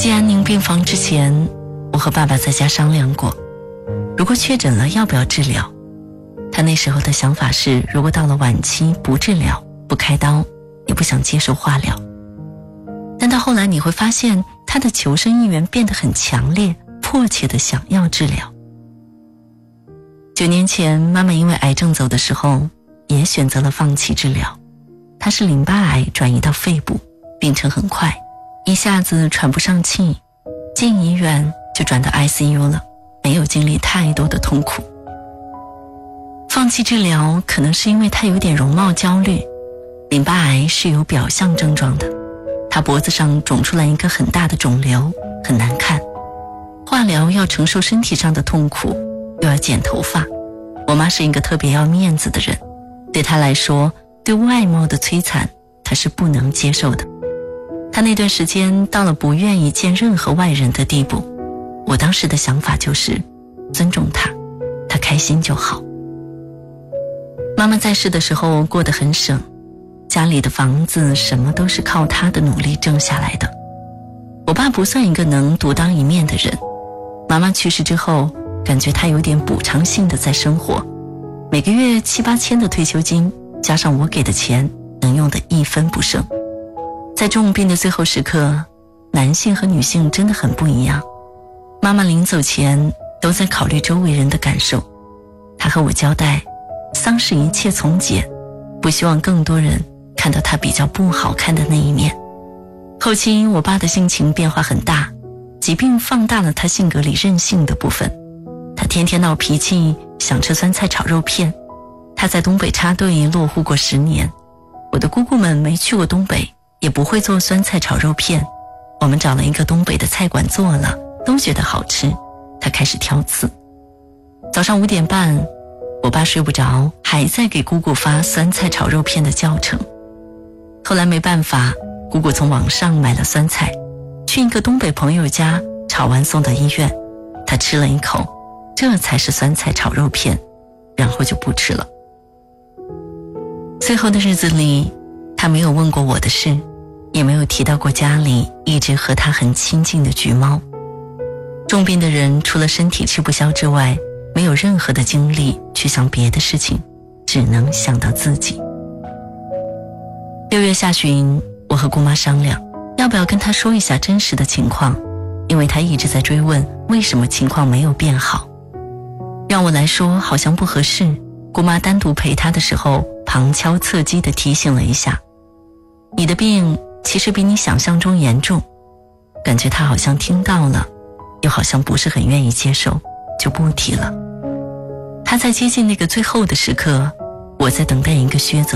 进安宁病房之前，我和爸爸在家商量过，如果确诊了要不要治疗。他那时候的想法是，如果到了晚期不治疗不开刀，也不想接受化疗。但到后来你会发现，他的求生意愿变得很强烈，迫切地想要治疗。9年前妈妈因为癌症走的时候，也选择了放弃治疗。她是淋巴癌转移到肺部，病程很快，一下子喘不上气，进医院就转到 ICU 了，没有经历太多的痛苦。放弃治疗可能是因为她有点容貌焦虑，淋巴癌是有表象症状的，她脖子上肿出来一个很大的肿瘤，很难看。化疗要承受身体上的痛苦，又要剪头发。我妈是一个特别要面子的人，对她来说，对外貌的摧残她是不能接受的。她那段时间到了不愿意见任何外人的地步。我当时的想法就是尊重她，她开心就好。妈妈在世的时候过得很省，家里的房子什么都是靠她的努力挣下来的。我爸不算一个能独当一面的人，妈妈去世之后，感觉他有点补偿性的在生活，每个月7、8千的退休金，加上我给的钱，能用的一分不剩。在重病的最后时刻，男性和女性真的很不一样。妈妈临走前都在考虑周围人的感受，她和我交代，丧事一切从简，不希望更多人看到她比较不好看的那一面。后期我爸的性情变化很大，疾病放大了他性格里任性的部分。他天天闹脾气，想吃酸菜炒肉片。他在东北插队落户过10年，我的姑姑们没去过东北，也不会做酸菜炒肉片。我们找了一个东北的菜馆做了，都觉得好吃。他开始挑刺。早上5点半，我爸睡不着，还在给姑姑发酸菜炒肉片的教程。后来没办法，姑姑从网上买了酸菜，去一个东北朋友家炒完送到医院。他吃了一口，这才是酸菜炒肉片，然后就不吃了。最后的日子里，他没有问过我的事，也没有提到过家里一直和他很亲近的橘猫。重病的人除了身体吃不消之外，没有任何的精力去想别的事情，只能想到自己。6月下旬，我和姑妈商量，要不要跟她说一下真实的情况，因为她一直在追问为什么情况没有变好。让我来说好像不合适，姑妈单独陪她的时候，旁敲侧击地提醒了一下，你的病其实比你想象中严重。感觉她好像听到了，又好像不是很愿意接受，就不提了。她在接近那个最后的时刻，我在等待一个靴子